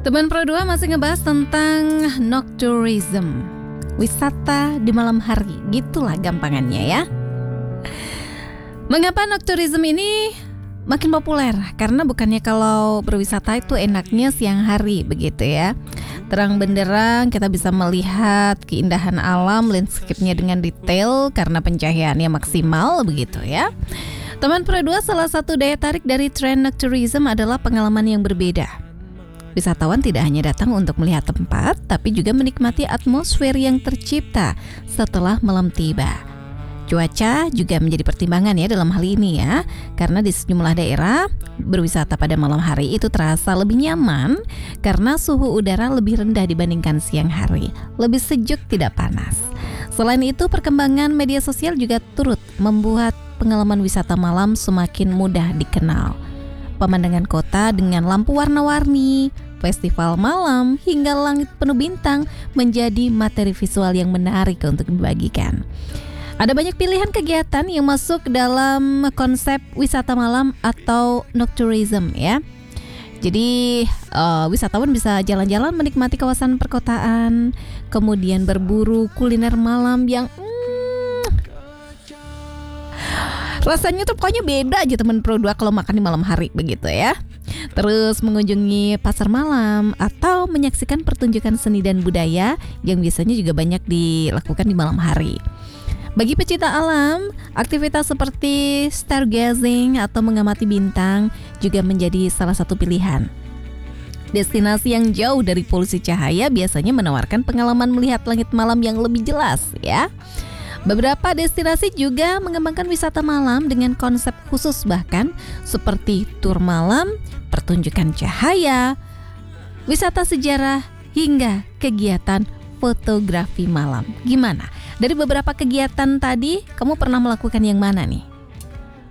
Teman Pro 2 masih ngebahas tentang noctourism, wisata di malam hari, gitulah gampangannya ya. Mengapa noctourism ini makin populer? Karena bukannya kalau berwisata itu enaknya siang hari begitu ya. Terang benderang kita bisa melihat keindahan alam, landscape-nya dengan detail karena pencahayaannya maksimal begitu ya. Teman Pro 2, salah satu daya tarik dari tren noctourism adalah pengalaman yang berbeda. Wisatawan tidak hanya datang untuk melihat tempat, tapi juga menikmati atmosfer yang tercipta setelah malam tiba. Cuaca juga menjadi pertimbangan ya dalam hal ini ya, karena di sejumlah daerah berwisata pada malam hari itu terasa lebih nyaman karena suhu udara lebih rendah dibandingkan siang hari, lebih sejuk tidak panas. Selain itu, perkembangan media sosial juga turut membuat pengalaman wisata malam semakin mudah dikenal. Pemandangan kota dengan lampu warna-warni, festival malam, hingga langit penuh bintang menjadi materi visual yang menarik untuk dibagikan. Ada banyak pilihan kegiatan yang masuk dalam konsep wisata malam atau noctourism ya. Jadi wisatawan bisa jalan-jalan menikmati kawasan perkotaan, kemudian berburu kuliner malam yang rasanya tuh pokoknya beda aja teman Pro 2 kalau makan di malam hari begitu ya. Terus mengunjungi pasar malam atau menyaksikan pertunjukan seni dan budaya yang biasanya juga banyak dilakukan di malam hari. Bagi pecinta alam, aktivitas seperti stargazing atau mengamati bintang juga menjadi salah satu pilihan. Destinasi yang jauh dari polusi cahaya biasanya menawarkan pengalaman melihat langit malam yang lebih jelas ya. Beberapa destinasi juga mengembangkan wisata malam dengan konsep khusus bahkan seperti tur malam, pertunjukan cahaya, wisata sejarah, hingga kegiatan fotografi malam. Gimana? Dari beberapa kegiatan tadi, kamu pernah melakukan yang mana nih?